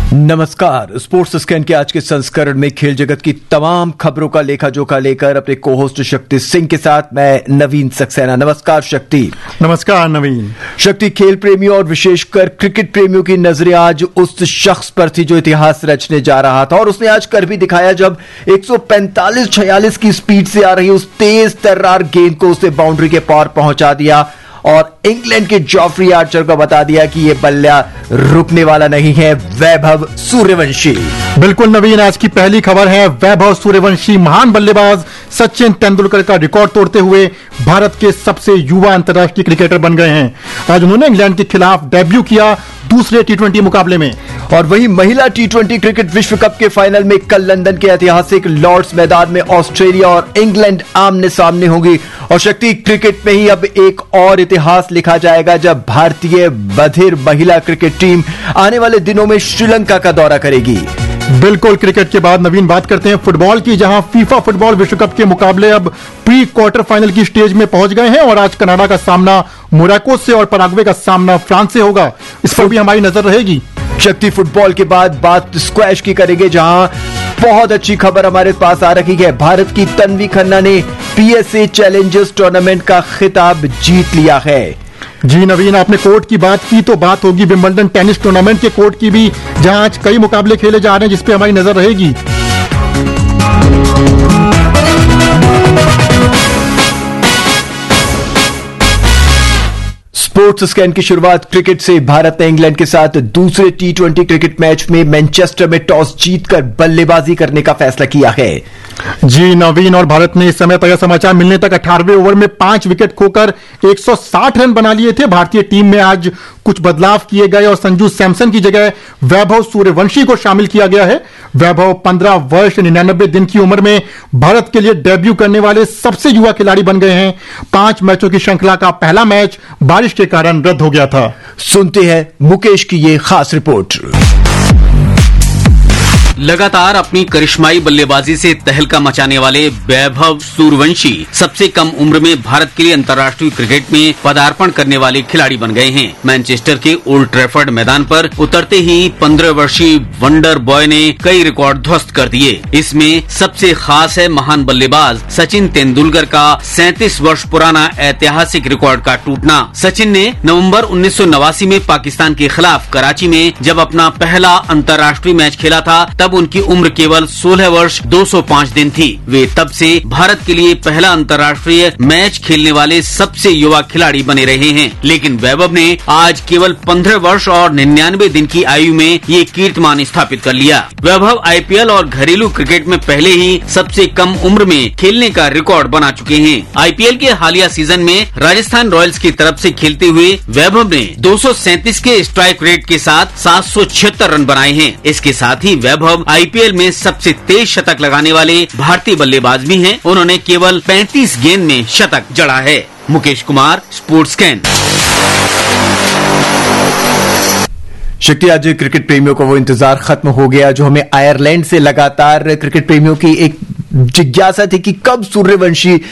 नमस्कार। Sports scan के आज के संस्करण में खेल जगत की तमाम खबरों का लेखा जोखा लेकर अपने को होस्ट शक्ति सिंह के साथ मैं नवीन सक्सेना। नमस्कार शक्ति। नमस्कार नवीन। शक्ति, खेल प्रेमियों और विशेषकर क्रिकेट प्रेमियों की नजरें आज उस शख्स पर थी जो इतिहास रचने जा रहा था, और उसने आज कर भी दिखाया जब 145-46 की स्पीड से आ रही उस तेज तर्रार गेंद को उसने बाउंड्री के पार पहुंचा दिया और इंग्लैंड के जॉफ्री आर्चर को बता दिया कि यह बल्ला रुकने वाला नहीं है। वैभव सूर्यवंशी। बिल्कुल नवीन, आज की पहली खबर है वैभव सूर्यवंशी महान बल्लेबाज सचिन तेंदुलकर का रिकॉर्ड तोड़ते हुए भारत के सबसे युवा अंतर्राष्ट्रीय क्रिकेटर बन गए हैं। आज उन्होंने इंग्लैंड के खिलाफ डेब्यू किया दूसरे टी20 मुकाबले में। और वहीं महिला टी20 क्रिकेट विश्व कप के फाइनल में कल लंदन के ऐतिहासिक लॉर्ड्स मैदान में ऑस्ट्रेलिया और इंग्लैंड आमने सामने होंगी। और शक्ति, क्रिकेट में ही अब एक और इतिहास लिखा जाएगा जब भारतीय बधिर महिला क्रिकेट टीम आने वाले दिनों में श्रीलंका का दौरा करेगी। बिल्कुल, क्रिकेट के बाद नवीन बात करते हैं फुटबॉल की, जहां फीफा फुटबॉल विश्व कप के मुकाबले अब प्री क्वार्टर फाइनल की स्टेज में पहुंच गए हैं और आज कनाडा का सामना मोरक्को से और पैराग्वे का सामना फ्रांस से होगा। इस पर भी हमारी नजर रहेगी। शक्ति, फुटबॉल के बाद बात स्क्वैश की करेंगे, जहां बहुत अच्छी खबर हमारे पास आ रही है। भारत की तन्वी खन्ना ने पीएसए चैलेंजर्स टूर्नामेंट का खिताब जीत लिया है। जी नवीन, आपने कोर्ट की बात की तो बात होगी विंबलडन टेनिस टूर्नामेंट के कोर्ट की भी, जहां आज कई मुकाबले खेले जा रहे हैं जिस पे हमारी नजर रहेगी। स्पोर्ट्स स्कैन की शुरुआत क्रिकेट से। भारत ने इंग्लैंड के साथ दूसरे टी20 क्रिकेट मैच में मैनचेस्टर में टॉस जीतकर बल्लेबाजी करने का फैसला किया है। जी नवीन, और भारत ने इस समय ताजा समाचार मिलने तक 18वें ओवर में 5 विकेट खोकर 160 रन बना लिए थे। भारतीय टीम में आज कुछ बदलाव किए गए और संजू सैमसन की जगह वैभव सूर्यवंशी को शामिल किया गया है। वैभव 15 वर्ष 99 दिन की उम्र में भारत के लिए डेब्यू करने वाले सबसे युवा खिलाड़ी बन गए हैं। 5 मैचों की श्रृंखला का पहला मैच बारिश के कारण रद्द हो गया था। सुनते हैं मुकेश की ये खास रिपोर्ट। लगातार अपनी करिश्माई बल्लेबाजी से तहलका मचाने वाले वैभव सूर्यवंशी सबसे कम उम्र में भारत के लिए अंतर्राष्ट्रीय क्रिकेट में पदार्पण करने वाले खिलाड़ी बन गए हैं। मैनचेस्टर के ओल्ड ट्रैफर्ड मैदान पर उतरते ही 15 वर्षीय वंडर बॉय ने कई रिकॉर्ड ध्वस्त कर दिए। इसमें सबसे खास है महान बल्लेबाज सचिन तेंदुलकर का 37 वर्ष पुराना ऐतिहासिक रिकॉर्ड का टूटना। सचिन ने नवंबर 1989 में पाकिस्तान के खिलाफ कराची में जब अपना पहला अंतर्राष्ट्रीय मैच खेला था, तब उनकी उम्र केवल 16 वर्ष 205 दिन थी। वे तब से भारत के लिए पहला अंतर्राष्ट्रीय मैच खेलने वाले सबसे युवा खिलाड़ी बने रहे हैं। लेकिन वैभव ने आज केवल 15 वर्ष और 99 दिन की आयु में ये कीर्तिमान स्थापित कर लिया। वैभव आईपीएल और घरेलू क्रिकेट में पहले ही सबसे कम उम्र में खेलने का रिकॉर्ड बना चुके हैं। आईपीएल के हालिया सीजन में राजस्थान रॉयल्स की तरफ से खेलते हुए वैभव ने 237 के स्ट्राइक रेट के साथ 776 रन बनाए हैं। इसके साथ ही वैभव आईपीएल में सबसे तेज शतक लगाने वाले भारतीय बल्लेबाज भी हैं। उन्होंने केवल 35 गेंद में शतक जड़ा है। Mukesh Kumar, sports scan. शक्ति, आज क्रिकेट प्रेमियों का वो इंतजार खत्म हो गया जो हमें आयरलैंड से लगातार क्रिकेट प्रेमियों की एक जिज्ञासा थी कि कब सूर्यवंशी